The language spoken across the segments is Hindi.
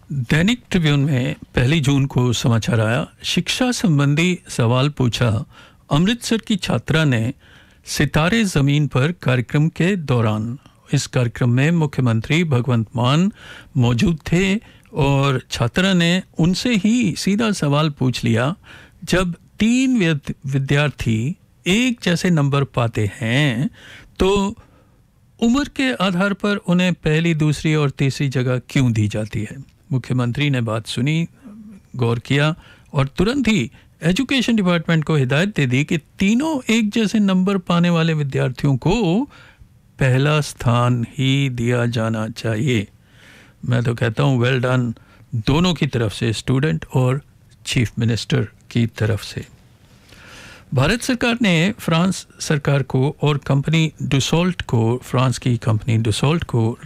दैनिक ट्रिब्यून में 1 जून को समाचार आया, शिक्षा संबंधी सवाल पूछा। अमृतसर की छात्रा ने सितारे ज़मीन पर कार्यक्रम के दौरान। इस कार्यक्रम में मुख्यमंत्री भगवंत मान मौजूद थे और छात्रा ने उनसे ही सीधा सवाल पूछ लिया। जब 3 विद्यार्थी एक जैसे नंबर पाते हैं तो उम्र के आधार पर उन्हें पहली, दूसरी और तीसरी जगह क्यों दी जाती है? मुख्यमंत्री ने बात सुनी, गौर किया और तुरंत ही एजुकेशन डिपार्टमेंट को हिदायत दे दी कि तीनों एक जैसे नंबर पाने वाले विद्यार्थियों को पहला स्थान ही दिया जाना चाहिए। मैं तो कहता हूँ वेल डन दोनों की तरफ से, स्टूडेंट और चीफ मिनिस्टर की तरफ से। भारत सरकार ने फ्रांस सरकार को और कंपनी डसॉल्ट को, फ्रांस की कंपनी डसॉल्ट को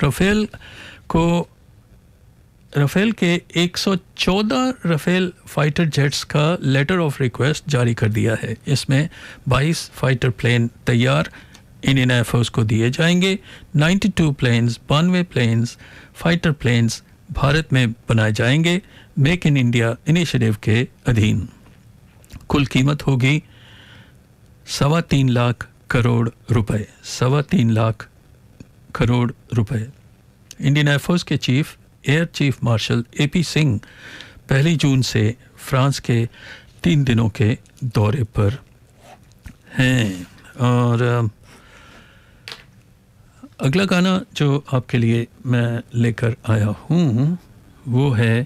राफेल के 114 राफेल फाइटर जेट्स का लेटर ऑफ रिक्वेस्ट जारी कर दिया है। इसमें 22 फाइटर प्लेन तैयार इंडियन एयरफोर्स को दिए जाएंगे। 92 planes, 92 planes, fighter planes Bharat में बनाए जाएंगे मेक इन इंडिया इनिशिएटिव के अधीन। कुल कीमत होगी 3.25 लाख करोड़ रुपए। 3.25 लाख करोड़ रुपए। इंडियन एयरफोर्स के chief air chief marshal AP Singh 1 जून से फ्रांस के 3 दिनों के दौरे पर हैं। और अगला गाना जो आपके लिए मैं लेकर आया हूँ वो है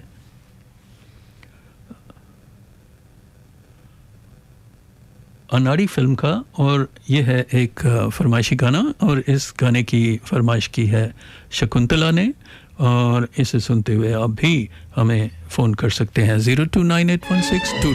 अनाड़ी फिल्म का, और ये है एक फरमाइशी गाना, और इस गाने की फरमाइश की है शकुंतला ने। और इसे सुनते हुए आप भी हमें फ़ोन कर सकते हैं 029816